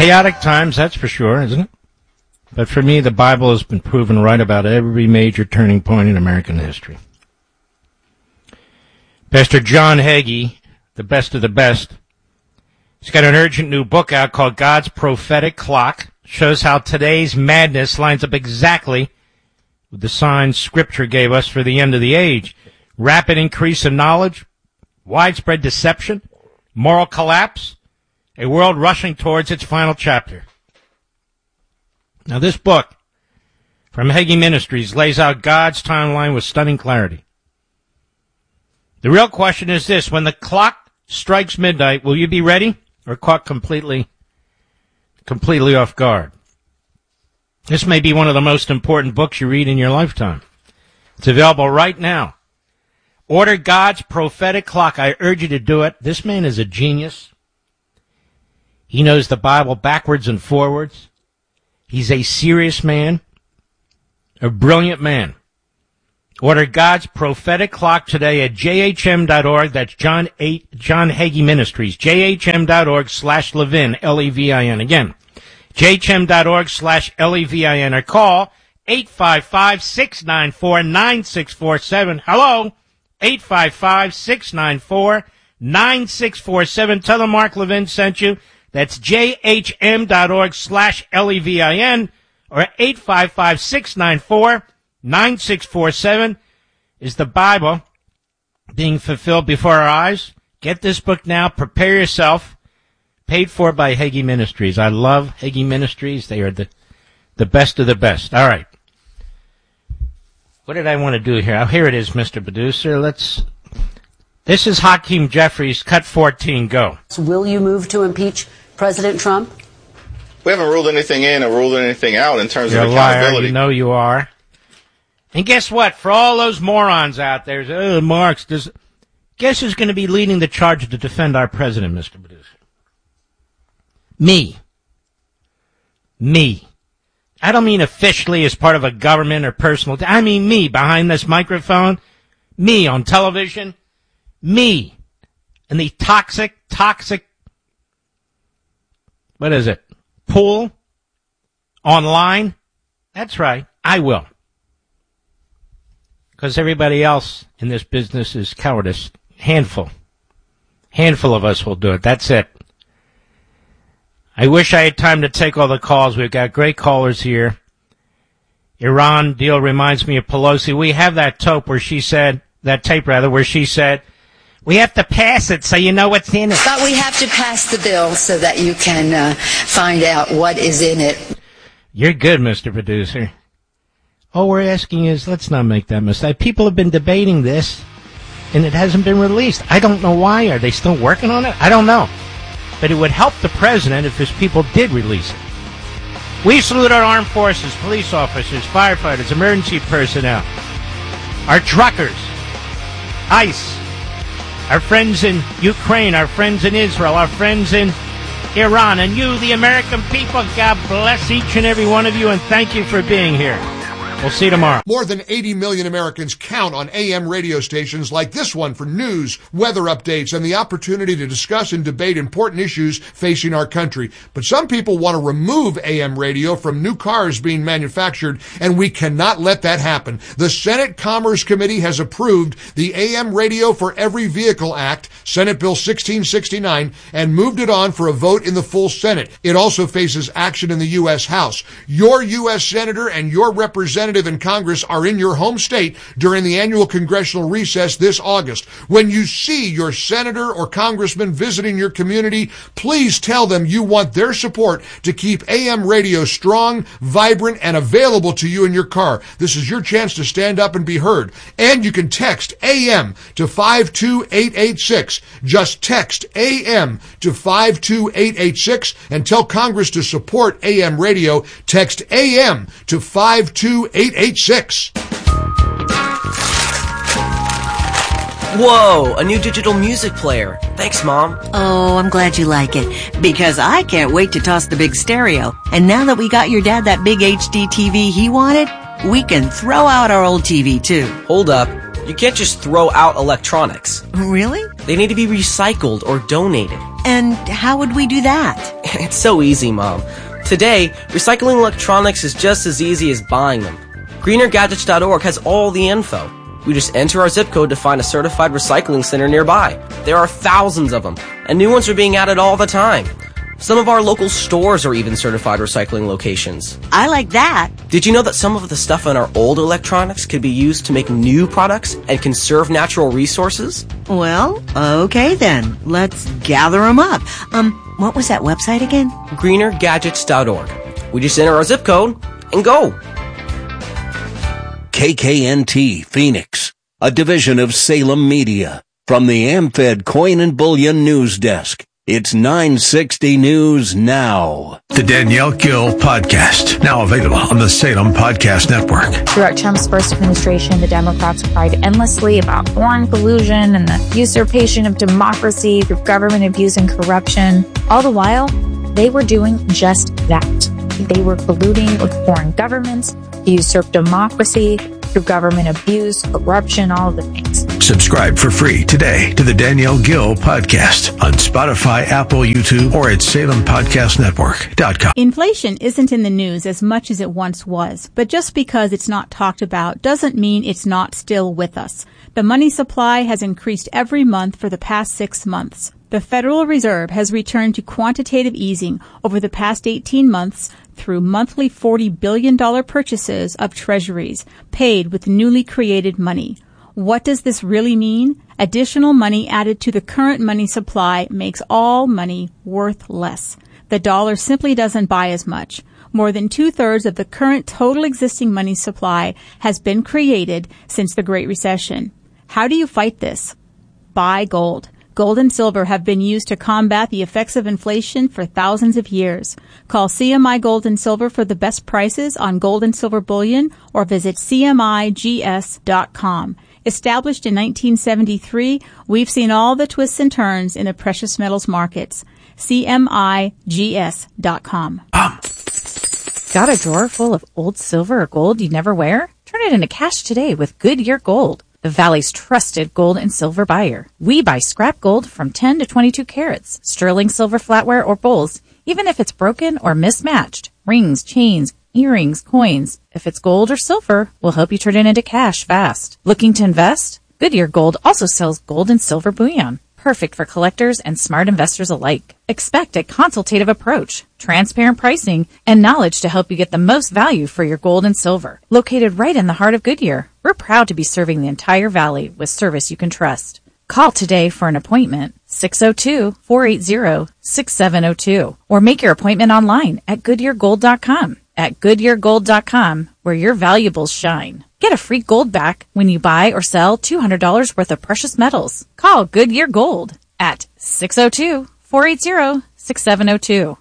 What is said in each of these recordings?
Chaotic times, that's for sure, isn't it? But for me, the Bible has been proven right about every major turning point in American history. Pastor John Hagee, the best of the best, he's got an urgent new book out called God's Prophetic Clock. Shows how today's madness lines up exactly with the signs Scripture gave us for the end of the age. Rapid increase in knowledge, widespread deception, moral collapse, a world rushing towards its final chapter. Now, this book from Hagee Ministries lays out God's timeline with stunning clarity. The real question is this: when the clock strikes midnight, will you be ready or caught completely off guard? This may be one of the most important books you read in your lifetime. It's available right now. Order God's Prophetic Clock. I urge you to do it. This man is a genius. He knows the Bible backwards and forwards. He's a serious man, a brilliant man. Order God's Prophetic Clock today at jhm.org. That's John Hagee Ministries, jhm.org/Levin, Levin. Again, jhm.org/Levin, or call 855-694-9647. Hello, 855-694-9647. Tell them Mark Levin sent you. That's jhm.org/Levin, or 855-694-9647. Is the Bible being fulfilled before our eyes? Get this book now. Prepare yourself. Paid for by Hagee Ministries. I love Hagee Ministries. They are the best of the best. All right. What did I want to do here? Oh, here it is, Mr. Producer. This is Hakeem Jeffries. Cut 14. Go. Will you move to impeach President Trump? We haven't ruled anything in or ruled anything out in terms You're of a accountability. liar. You know you are. And guess what? For all those morons out there, Marx, guess who's going to be leading the charge to defend our president, Mr. Producer? Me. I don't mean officially as part of a government or personal. I mean me behind this microphone. Me on television. Me. And the toxic, what is it? Pool? Online? That's right. I will. Because everybody else in this business is cowardice. Handful of us will do it. That's it. I wish I had time to take all the calls. We've got great callers here. Iran deal reminds me of Pelosi. We have that tape where she said, we have to pass it so you know what's in it. But we have to pass the bill so that you can find out what is in it. You're good, Mr. Producer. All we're asking is, let's not make that mistake. People have been debating this, and it hasn't been released. I don't know why. Are they still working on it? I don't know. But it would help the president if his people did release it. We salute our armed forces, police officers, firefighters, emergency personnel, our truckers, ICE, our friends in Ukraine, our friends in Israel, our friends in Iran, and you, the American people. God bless each and every one of you, and thank you for being here. We'll see you tomorrow. More than 80 million Americans count on AM radio stations like this one for news, weather updates, and the opportunity to discuss and debate important issues facing our country. But some people want to remove AM radio from new cars being manufactured, and we cannot let that happen. The Senate Commerce Committee has approved the AM Radio for Every Vehicle Act, Senate Bill 1669, and moved it on for a vote in the full Senate. It also faces action in the U.S. House. Your U.S. Senator and your representative in Congress are in your home state during the annual congressional recess this August. When you see your senator or congressman visiting your community, please tell them you want their support to keep AM radio strong, vibrant, and available to you in your car. This is your chance to stand up and be heard. And you can text AM to 52886. Just text AM to 52886 and tell Congress to support AM radio. Text AM to 52886. Whoa, a new digital music player. Thanks, Mom. Oh, I'm glad you like it, because I can't wait to toss the big stereo. And now that we got your dad that big HD TV he wanted, we can throw out our old TV, too. Hold up. You can't just throw out electronics. Really? They need to be recycled or donated. And how would we do that? It's so easy, Mom. Today, recycling electronics is just as easy as buying them. GreenerGadgets.org has all the info. We just enter our zip code to find a certified recycling center nearby. There are thousands of them, and new ones are being added all the time. Some of our local stores are even certified recycling locations. I like that. Did you know that some of the stuff in our old electronics could be used to make new products and conserve natural resources? Well, okay then. Let's gather them up. What was that website again? GreenerGadgets.org. We just enter our zip code and go. KKNT Phoenix, a division of Salem Media. From the AmFed Coin and Bullion News Desk, it's 960 News Now. The Danielle Gill Podcast, now available on the Salem Podcast Network. Throughout Trump's first administration, the Democrats cried endlessly about foreign collusion and the usurpation of democracy through government abuse and corruption. All the while, they were doing just that. They were colluding with foreign governments to usurp democracy through government abuse, corruption, all of the things. Subscribe for free today to the Danielle Gill Podcast on Spotify, Apple, YouTube, or at SalemPodcastNetwork.com. Inflation isn't in the news as much as it once was, but just because it's not talked about doesn't mean it's not still with us. The money supply has increased every month for the past 6 months. The Federal Reserve has returned to quantitative easing over the past 18 months through monthly $40 billion purchases of treasuries paid with newly created money. What does this really mean? Additional money added to the current money supply makes all money worth less. The dollar simply doesn't buy as much. More than 2/3 of the current total existing money supply has been created since the Great Recession. How do you fight this? Buy gold. Gold and silver have been used to combat the effects of inflation for thousands of years. Call CMI Gold and Silver for the best prices on gold and silver bullion or visit CMIGS.com. Established in 1973, we've seen all the twists and turns in the precious metals markets. CMIGS.com. Got a drawer full of old silver or gold you never wear? Turn it into cash today with Goodyear Gold, the Valley's trusted gold and silver buyer. We buy scrap gold from 10 to 22 carats, sterling silver flatware or bowls, even if it's broken or mismatched. Rings, chains, earrings, coins. If it's gold or silver, we'll help you turn it into cash fast. Looking to invest? Goodyear Gold also sells gold and silver bullion. Perfect for collectors and smart investors alike. Expect a consultative approach, transparent pricing, and knowledge to help you get the most value for your gold and silver. Located right in the heart of Goodyear, we're proud to be serving the entire valley with service you can trust. Call today for an appointment, 602-480-6702, or make your appointment online at GoodyearGold.com. At GoodyearGold.com, where your valuables shine. Get a free gold back when you buy or sell $200 worth of precious metals. Call Goodyear Gold at 602-480-6702.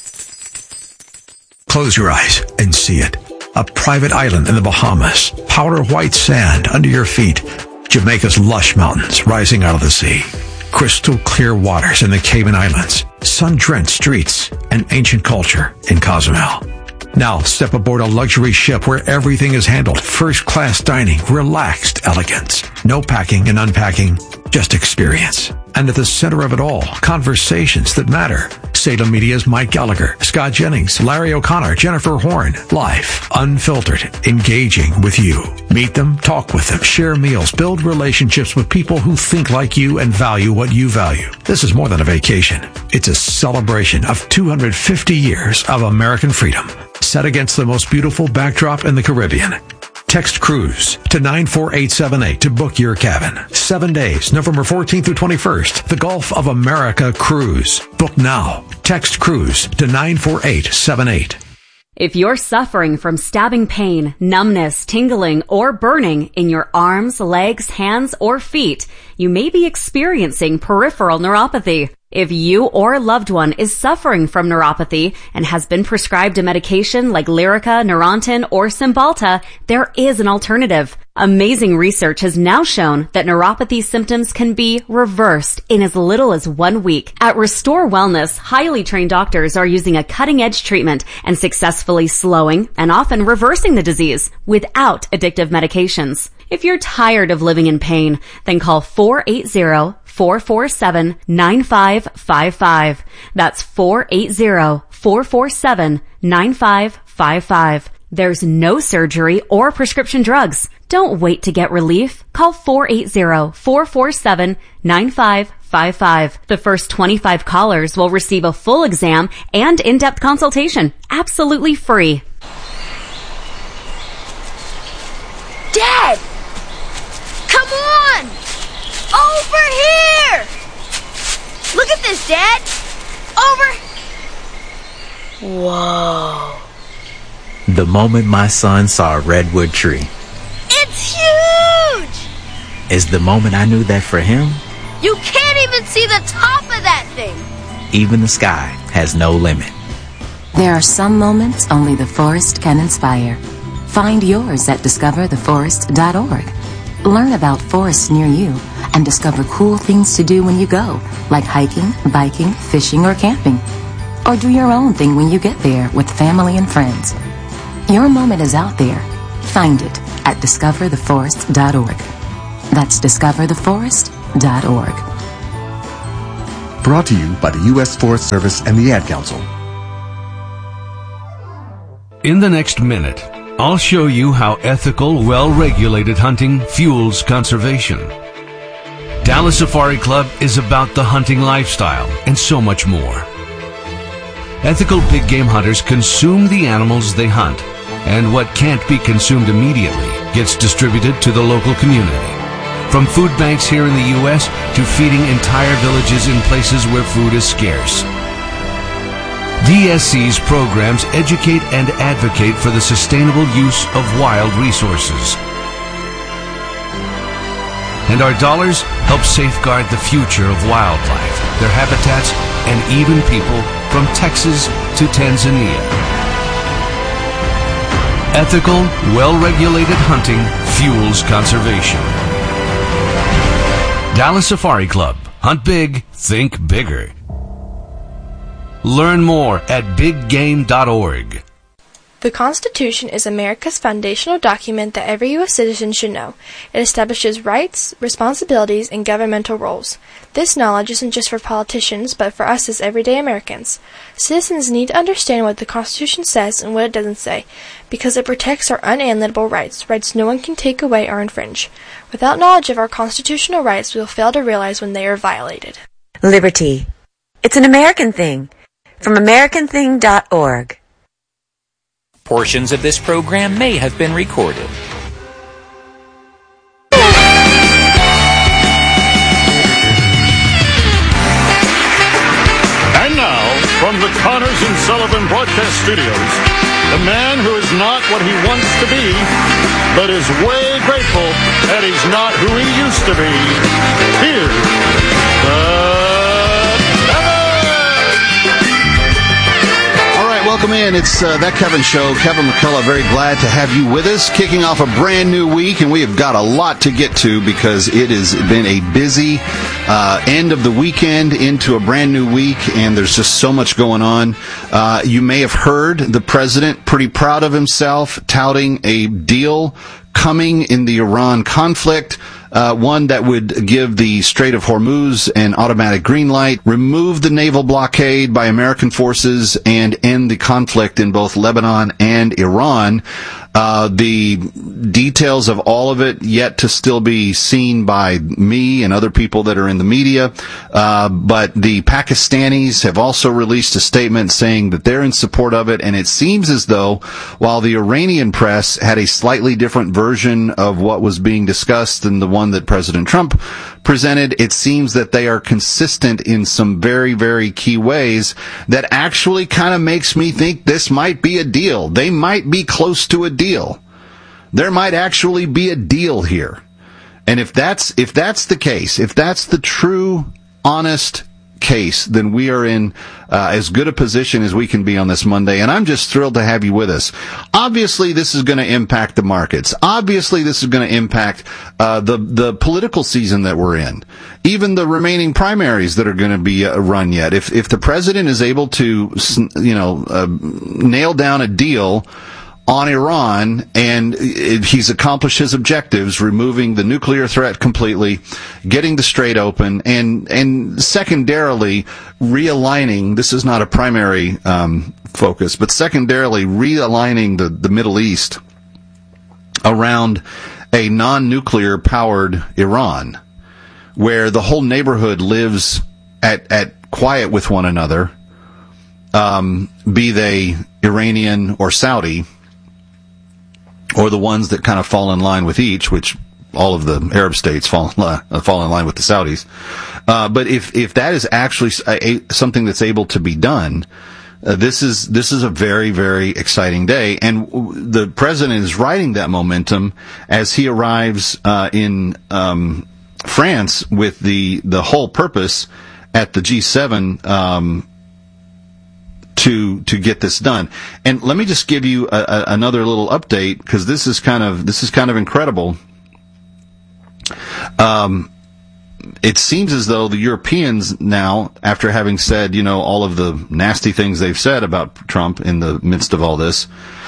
Close your eyes and see it. A private island in the Bahamas. Powder white sand under your feet. Jamaica's lush mountains rising out of the sea. Crystal clear waters in the Cayman Islands. Sun-drenched streets and ancient culture in Cozumel. Now step aboard a luxury ship where everything is handled. First-class dining, relaxed elegance. No packing and unpacking, just experience. And at the center of it all, conversations that matter. Salem Media's Mike Gallagher, Scott Jennings, Larry O'Connor, Jennifer Horn. Live, unfiltered, engaging with you. Meet them, talk with them, share meals, build relationships with people who think like you and value what you value. This is more than a vacation. It's a celebration of 250 years of American freedom, set against the most beautiful backdrop in the Caribbean. Text cruise to 94878 to book your cabin. 7 days, November 14th through 21st. The Gulf of America Cruise. Book now. Text cruise to 94878. If you're suffering from stabbing pain, numbness, tingling, or burning in your arms, legs, hands, or feet, you may be experiencing peripheral neuropathy. If you or a loved one is suffering from neuropathy and has been prescribed a medication like Lyrica, Neurontin, or Cymbalta, there is an alternative. Amazing research has now shown that neuropathy symptoms can be reversed in as little as 1 week. At Restore Wellness, highly trained doctors are using a cutting-edge treatment and successfully slowing and often reversing the disease without addictive medications. If you're tired of living in pain, then call 480 480-447-9555. That's 480-447-9555. There's no surgery or prescription drugs. Don't wait to get relief. Call 480-447-9555. The first 25 callers will receive a full exam and in-depth consultation, absolutely free. Dad! Come on! Over here! Look at this, Dad! Over... Whoa. The moment my son saw a redwood tree It's huge! is the moment I knew that for him, You can't even see the top of that thing! even the sky has no limit. There are some moments only the forest can inspire. Find yours at discovertheforest.org. Learn about forests near you and discover cool things to do when you go, like hiking, biking, fishing, or camping. Or do your own thing when you get there with family and friends. Your moment is out there. Find it at discovertheforest.org. That's discovertheforest.org. Brought to you by the U.S. Forest Service and the Ad Council. In the next minute, I'll show you how ethical, well-regulated hunting fuels conservation. Dallas Safari Club is about the hunting lifestyle and so much more. Ethical big game hunters consume the animals they hunt, and what can't be consumed immediately gets distributed to the local community. From food banks here in the U.S. to feeding entire villages in places where food is scarce. DSC's programs educate and advocate for the sustainable use of wild resources. And our dollars help safeguard the future of wildlife, their habitats, and even people from Texas to Tanzania. Ethical, well-regulated hunting fuels conservation. Dallas Safari Club. Hunt big, think bigger. Learn more at biggame.org. The Constitution is America's foundational document that every U.S. citizen should know. It establishes rights, responsibilities, and governmental roles. This knowledge isn't just for politicians, but for us as everyday Americans. Citizens need to understand what the Constitution says and what it doesn't say, because it protects our unalienable rights, rights no one can take away or infringe. Without knowledge of our constitutional rights, we will fail to realize when they are violated. Liberty. It's an American thing. From AmericanThing.org. Portions of this program may have been recorded. And now, from the Connors and Sullivan Broadcast Studios, the man who is not what he wants to be, but is way grateful that he's not who he used to be. Here's Welcome in. It's That Kevin Show. Kevin McCullough, very glad to have you with us. Kicking off a brand new week, and we have got a lot to get to because it has been a busy end of the weekend into a brand new week, and there's just so much going on. You may have heard the president pretty proud of himself, touting a deal coming in the Iran conflict. One that would give the Strait of Hormuz an automatic green light, remove the naval blockade by American forces, and end the conflict in both Lebanon and Iran. The details of all of it yet to still be seen by me and other people that are in the media. But the Pakistanis have also released a statement saying that they're in support of it, and it seems as though while the Iranian press had a slightly different version of what was being discussed than the one that President Trump presented, it seems that they are consistent in some very, very key ways that actually kind of makes me think this might be a deal. They might be close to a deal. There might actually be a deal here. And if that's the case, if that's the true, honest case, then we are in as good a position as we can be on this Monday, and I'm just thrilled to have you with us. Obviously, this is going to impact the markets. Obviously, this is going to impact the political season that we're in, even the remaining primaries that are going to be run yet. If the president is able to, nail down a deal on Iran, and he's accomplished his objectives, removing the nuclear threat completely, getting the Strait open, and secondarily realigning, this is not a primary focus, but secondarily realigning the Middle East around a non-nuclear powered Iran, where the whole neighborhood lives at quiet with one another, be they Iranian or Saudi, or the ones that kind of fall in line with each, which all of the Arab states fall in line with the Saudis. But if that is actually something that's able to be done, this is a very, very exciting day. And the president is riding that momentum as he arrives in France with the whole purpose at the G7 to get this done. And let me just give you another little update, because this is kind of incredible. It seems as though the Europeans now, after having said, all of the nasty things they've said about Trump in the midst of all this,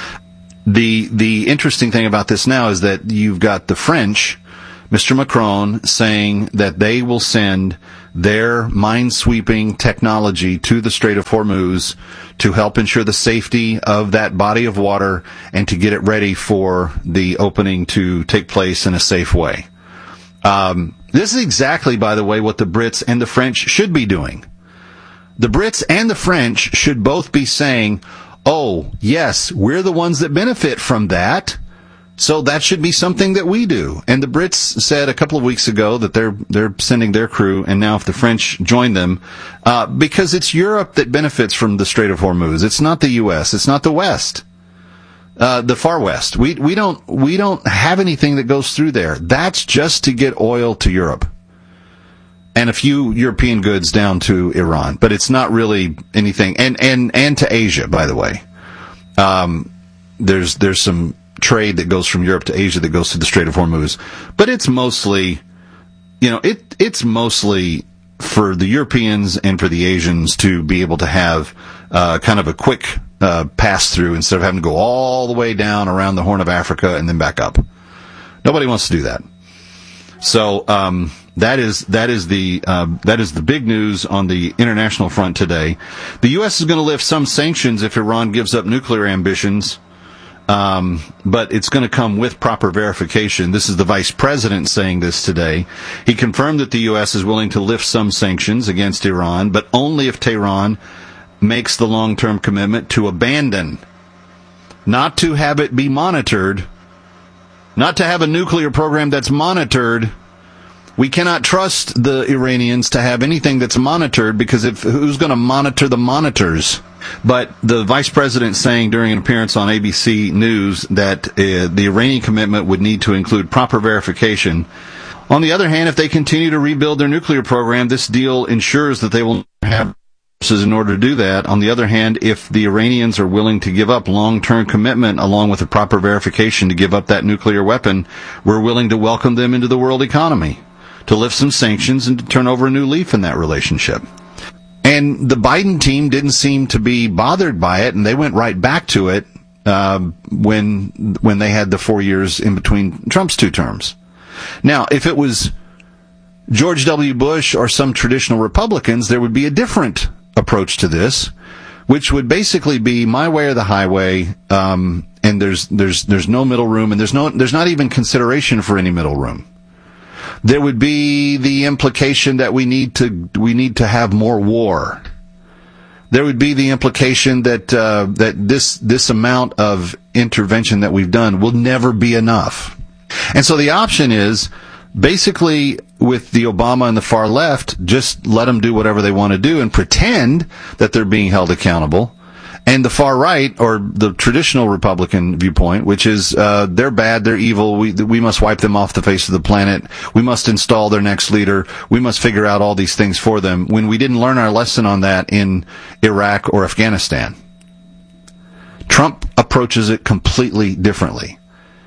the interesting thing about this now is that you've got the French, Mr. Macron, saying that they will send their mine-sweeping technology to the Strait of Hormuz to help ensure the safety of that body of water and to get it ready for the opening to take place in a safe way. This is exactly, by the way, what the Brits and the French should be doing. The Brits and the French should both be saying, oh, yes, we're the ones that benefit from that, so that should be something that we do. And the Brits said a couple of weeks ago that they're sending their crew, and now if the French join them, because it's Europe that benefits from the Strait of Hormuz. It's not the U.S. It's not the West, the far West. We don't have anything that goes through there. That's just to get oil to Europe and a few European goods down to Iran, but it's not really anything. And to Asia, by the way. There's some trade that goes from Europe to Asia that goes to the Strait of Hormuz, but it's mostly, it's mostly for the Europeans and for the Asians to be able to have kind of a quick pass through instead of having to go all the way down around the Horn of Africa and then back up. Nobody wants to do that. So that is the big news on the international front today. The U.S. is going to lift some sanctions if Iran gives up nuclear ambitions. But it's going to come with proper verification. This is the vice president saying this today. He confirmed that the U.S. is willing to lift some sanctions against Iran, but only if Tehran makes the long-term commitment to abandon, not to have it be monitored, not to have a nuclear program that's monitored. We cannot trust the Iranians to have anything that's monitored, because who's going to monitor the monitors? But the vice president saying during an appearance on ABC News that the Iranian commitment would need to include proper verification. On the other hand, if they continue to rebuild their nuclear program, this deal ensures that they will have resources in order to do that. On the other hand, if the Iranians are willing to give up long-term commitment along with a proper verification to give up that nuclear weapon, we're willing to welcome them into the world economy, to lift some sanctions and to turn over a new leaf in that relationship. And the Biden team didn't seem to be bothered by it, and they went right back to it when they had the 4 years in between Trump's two terms. Now, if it was George W. Bush or some traditional Republicans, there would be a different approach to this, which would basically be my way or the highway, and there's no middle room, and there's not even consideration for any middle room. There would be the implication that we need to have more war. There would be the implication that this amount of intervention that we've done will never be enough. And so the option is basically, with the Obama and the far left, just let them do whatever they want to do and pretend that they're being held accountable. And the far right, or the traditional Republican viewpoint, which is they're bad, they're evil, we must wipe them off the face of the planet, we must install their next leader, we must figure out all these things for them, when we didn't learn our lesson on that in Iraq or Afghanistan. Trump approaches it completely differently.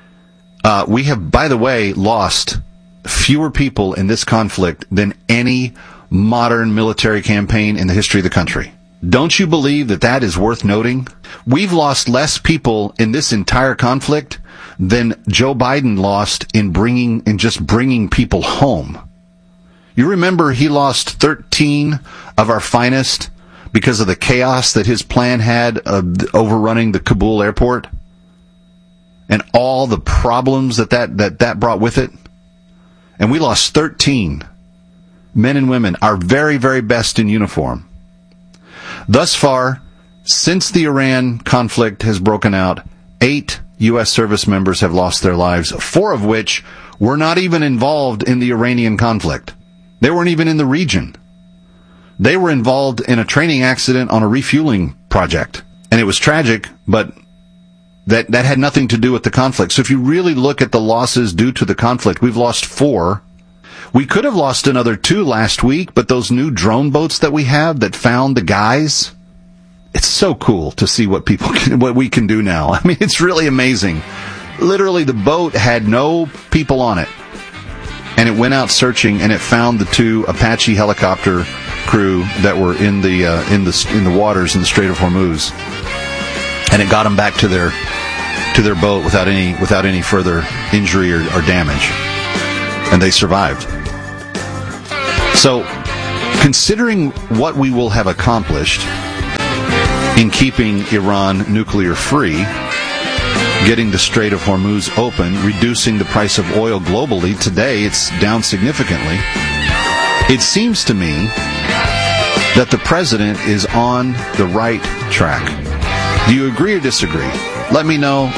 We have, by the way, lost fewer people in this conflict than any modern military campaign in the history of the country. Don't you believe that that is worth noting? We've lost less people in this entire conflict than Joe Biden lost in just bringing people home. You remember he lost 13 of our finest because of the chaos that his plan had of overrunning the Kabul airport and all the problems that brought with it. And we lost 13 men and women, our very, very best in uniform. Thus far, since the Iran conflict has broken out, 8 U.S. service members have lost their lives, 4 of which were not even involved in the Iranian conflict. They weren't even in the region. They were involved in a training accident on a refueling project. And it was tragic, but that had nothing to do with the conflict. So if you really look at the losses due to the conflict, we've lost 4. We could have lost another 2 last week, but those new drone boats that we have that found the guys, it's so cool to see what we can do now. I mean, it's really amazing. Literally, the boat had no people on it, and it went out searching, and it found the 2 Apache helicopter crew that were in the waters in the Strait of Hormuz, and it got them back to their boat without any further injury or damage, and they survived. So, considering what we will have accomplished in keeping Iran nuclear free, getting the Strait of Hormuz open, reducing the price of oil globally, today it's down significantly, it seems to me that the president is on the right track. Do you agree or disagree? Let me know.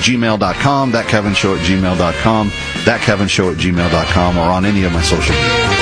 ThatKevinShow@gmail.com, ThatKevinShow@gmail.com, ThatKevinShow@gmail.com, or on any of my social media.